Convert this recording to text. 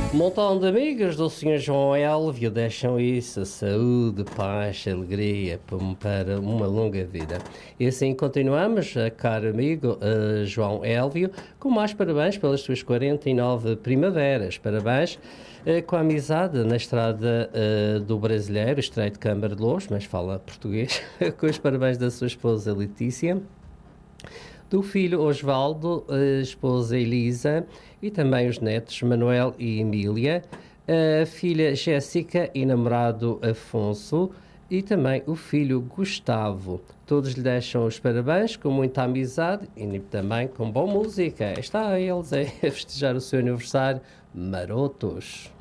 Um montão de amigos do Sr. João Elvio deixam isso, saúde, paz, alegria para uma longa vida. E assim continuamos, caro amigo João Elvio, com mais parabéns pelas suas 49 primaveras. Parabéns com a amizade na estrada do brasileiro, Estreito de Câmara de Lobos, mas fala português, com os parabéns da sua esposa Letícia, do filho Osvaldo, a esposa Elisa e também os netos Manuel e Emília, a filha Jéssica e namorado Afonso e também o filho Gustavo. Todos lhe deixam os parabéns com muita amizade e também com boa música. Está eles a festejar o seu aniversário marotos.